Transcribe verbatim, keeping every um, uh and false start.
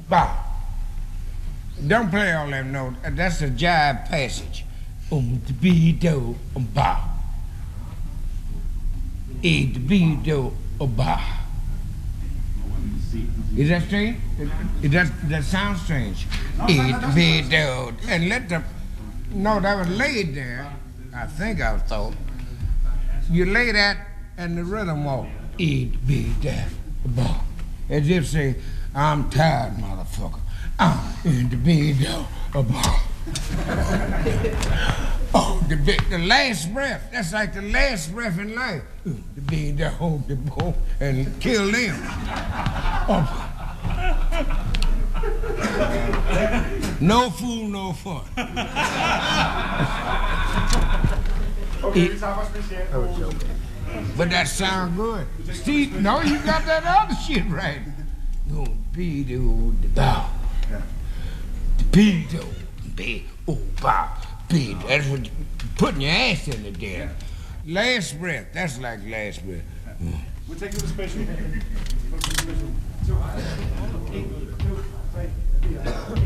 ba. Don't play all them notes. That's a jive passage. Um, the be do, um, ba. E, the be do, um, ba. Is that strange? It, that, that sounds strange. E, the be do, and let the, no, that was laid there. I think I thought. You lay that and the rhythm walk. E, the be do, um, ba. As if say, I'm tired, motherfucker. I'm in the bed, though. Oh, the, big, the last breath. That's like the last breath in life. The bed, the home, the bone, and kill them. Oh. No fool, no fun. Okay, It, estava especial. but that sound good. Steve, no, you got that other shit right. Oh, be the old bow. Be the be oh bow. Be that's what putting your ass in the there. Last breath. That's like last breath. We'll take you to special.